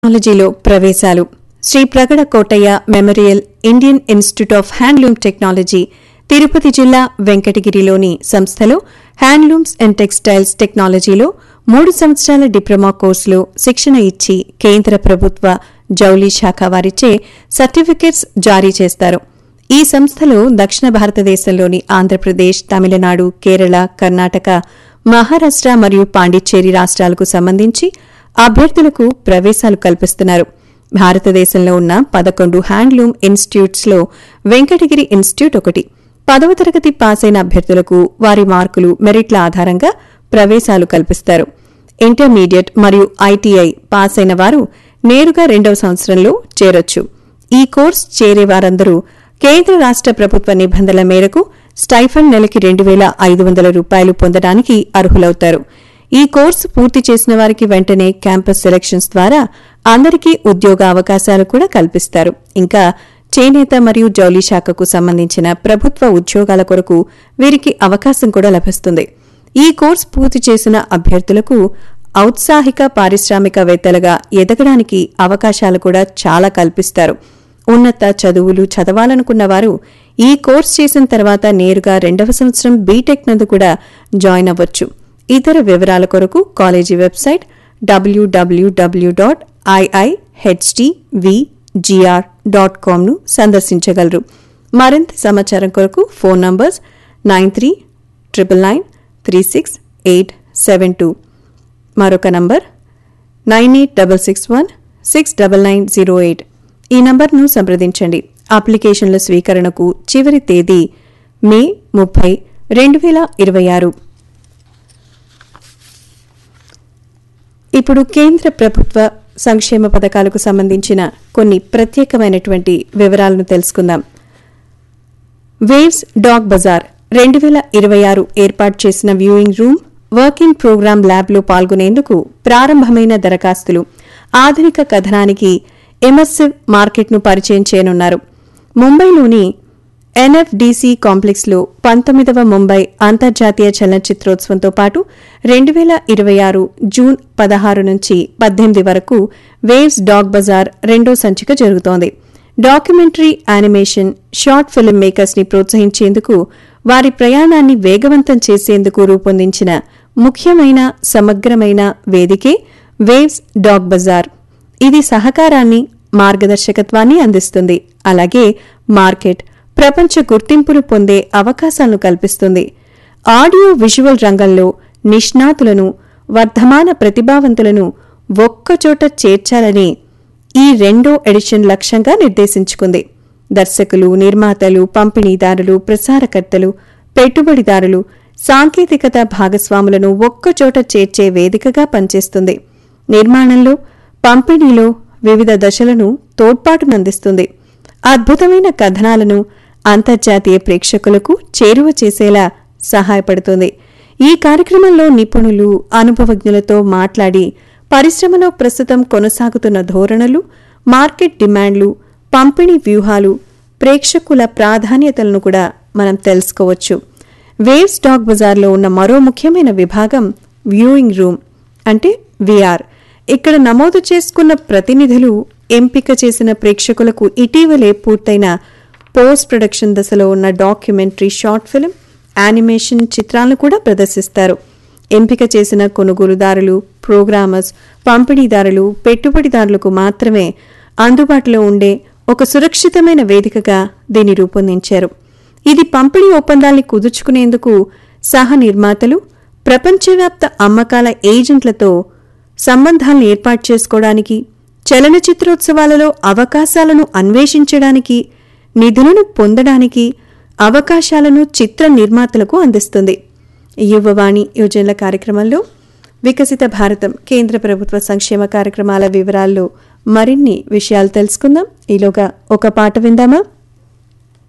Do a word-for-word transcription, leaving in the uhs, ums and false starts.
టెక్నాలజీలో ప్రవేశాలు Shri Pragada Kotaiah memorial Indian institute of handloom technology Tirupati జిల్లా వెంకటగిరిలోని సంస్థలో హ్యాండ్లూమ్స్ అండ్ టెక్స్టైల్స్ టెక్నాలజీలో మూడు సంవత్సరాల డిప్లొమా కోర్సులో శిక్షణ ఇచ్చి కేంద్ర ప్రభుత్వ జౌళి శాఖ వారిచే సర్టిఫికెట్స్ జారీ చేస్తారు. ఈ సంస్థలో దక్షిణ భారతదేశంలోని ఆంధ్రప్రదేశ్, తమిళనాడు, కేరళ, కర్ణాటక, మహారాష్ట్ర మరియు పాండిచ్చేరి రాష్ట్రాలకు సంబంధించి అభ్యర్థులకు ప్రవేశాలు కల్పిస్తున్నారు. భారతదేశంలో ఉన్న పదకొండు హ్యాండ్లూమ్ ఇన్స్టిట్యూట్స్ లో వెంకటగిరి ఇన్స్టిట్యూట్ ఒకటి. పదవ తరగతి పాసైన అభ్యర్థులకు వారి మార్కులు, మెరిట్ల ఆధారంగా ప్రవేశాలు కల్పిస్తారు. ఇంటర్మీడియట్ మరియు ఐటీఐ పాసైన వారు నేరుగా రెండవ సంవత్సరంలో చేరొచ్చు. ఈ కోర్సు చేరే వారందరూ కేంద్ర రాష్ట్ర ప్రభుత్వ నిబంధనల మేరకు స్టైఫండ్ నెలకి రెండు వేల ఐదు వందల రూపాయలు పొందడానికి అర్హులవుతారు. ఈ కోర్సు పూర్తి చేసిన వారికి వెంటనే క్యాంపస్ సెలక్షన్స్ ద్వారా అందరికీ ఉద్యోగ అవకాశాలు కూడా కల్పిస్తారు. ఇంకా చేనేత మరియు జౌళి శాఖకు సంబంధించిన ప్రభుత్వ ఉద్యోగాల కొరకు వీరికి అవకాశం కూడా లభిస్తుంది. ఈ కోర్సు పూర్తి చేసిన అభ్యర్థులకు ఔత్సాహిక పారిశ్రామికవేత్తలుగా ఎదగడానికి అవకాశాలు కూడా చాలా కల్పిస్తారు. ఉన్నత చదువులు చదవాలనుకున్న వారు ఈ కోర్సు చేసిన తర్వాత నేరుగా రెండవ సంవత్సరం బీటెక్ నందు కూడా జాయిన్ అవ్వచ్చు. ఇతర వివరాల కొరకు కాలేజీ వెబ్సైట్ డబ్ల్యూడబ్ల్యూడబ్ల్యూ డాట్ ఐఐహెచ్టీవీజీఆర్ డాట్ కామ్ ను సందర్శించగలరు. మరింత సమాచారం కొరకు phone numbers nine three triple nine three six eight seven two, మరొక number nine eight double six one six double nine zero eight. ఈ నంబర్ను సంప్రదించండి. అప్లికేషన్ల స్వీకరణకు చివరి తేదీ మే ముప్పై రెండు వేల ఇరవై ఆరు. ఇప్పుడు కేంద్ర ప్రభుత్వ సంక్షేమ పథకాలకు సంబంధించిన కొన్ని ప్రత్యేకమైనటువంటి వివరాలను తెలుసుకుందాం. వేవ్స్ డాగ్ బజార్ రెండు వేల ఇరవై ఆరు ఏర్పాటు చేసిన వ్యూయింగ్ రూమ్, వర్కింగ్ ప్రోగ్రాం ల్యాబ్లో పాల్గొనేందుకు ప్రారంభమైన దరఖాస్తులు ఆధునిక కథనానికి ఎమర్సివ్ మార్కెట్ను పరిచయం చేయనున్నారు. ముంబైలోని ఎన్ఎఫ్డీసీ కాంప్లెక్స్లో పంతొమ్మిదవ ముంబై అంతర్జాతీయ చలనచిత్రోత్సవంతో పాటు రెండు వేల ఇరవై ఆరు జూన్ పదహారు నుంచి పద్దెనిమిది వరకు వేవ్స్ డాగ్ బజార్ రెండో సంచిక జరుగుతోంది. Documentary, animation, short film makers ని ప్రోత్సహించేందుకు, వారి ప్రయాణాన్ని వేగవంతం చేసేందుకు రూపొందించిన ముఖ్యమైన సమగ్రమైన వేదికే వేవ్స్ డాగ్ బజార్. ఇది సహకారాన్ని, మార్గదర్శకత్వాన్ని అందిస్తుంది. అలాగే మార్కెట్, ప్రపంచ గుర్తింపును పొందే అవకాశాలను కల్పిస్తుంది. ఆడియో విజువల్ రంగంలో నిష్ణాతులను, వర్ధమాన ప్రతిభావంతులను ఒక్కచోట చేర్చాలని ఈ రెండో ఎడిషన్ లక్ష్యంగా నిర్దేశించుకుంది. దర్శకులు, నిర్మాతలు, పంపిణీదారులు, ప్రసారకర్తలు, పెట్టుబడిదారులు, సాంకేతికత భాగస్వాములను ఒక్కచోట చేర్చే వేదికగా పనిచేస్తుంది. నిర్మాణంలో, పంపిణీలో వివిధ దశలను తోడ్పాటునందిస్తుంది. అద్భుతమైన కథనాలను అంతర్జాతీయ ప్రేక్షకులకు చేరువ చేసేలా సహాయపడుతుంది. ఈ కార్యక్రమంలో నిపుణులు, అనుభవజ్ఞులతో మాట్లాడి పరిశ్రమలో ప్రస్తుతం కొనసాగుతున్న ధోరణులు, మార్కెట్ డిమాండ్లు, పంపిణీ వ్యూహాలు, ప్రేక్షకుల ప్రాధాన్యతలను కూడా మనం తెలుసుకోవచ్చు. వేవ్స్ డాగ్ బజార్లో ఉన్న మరో ముఖ్యమైన విభాగం వ్యూయింగ్ రూమ్ అంటే వీఆర్. ఇక్కడ నమోదు చేసుకున్న ప్రతినిధులు ఎంపిక చేసిన ప్రేక్షకులకు ఇటీవలే పూర్తయిన పోస్ట్ ప్రొడక్షన్ దశలో ఉన్న డాక్యుమెంటరీ, షార్ట్ ఫిల్మ్, యానిమేషన్ చిత్రాలను కూడా ప్రదర్శిస్తారు. ఎంపిక చేసిన కొనుగోలుదారులు, ప్రోగ్రామర్స్, పంపిణీదారులు, పెట్టుబడిదారులకు మాత్రమే అందుబాటులో ఉండే ఒక సురక్షితమైన వేదికగా దీన్ని రూపొందించారు. ఇది పంపిణీ ఒప్పందాల్ని కుదుర్చుకునేందుకు సహ నిర్మాతలు, ప్రపంచవ్యాప్త అమ్మకాల ఏజెంట్లతో సంబంధాలను ఏర్పాటు చేసుకోవడానికి, చలనచిత్రోత్సవాలలో అవకాశాలను అన్వేషించడానికి, నిధులను పొందడానికి అవకాశాలను చిత్ర నిర్మాతలకు అందిస్తుంది. యువవాణి యోజనల కార్యక్రమంలో వికసిత భారతం కేంద్ర ప్రభుత్వ సంక్షేమ కార్యక్రమాల వివరాల్లో మరిన్ని విషయాలు తెలుసుకుందాం. ఈలోగా ఒక పాట విందామా?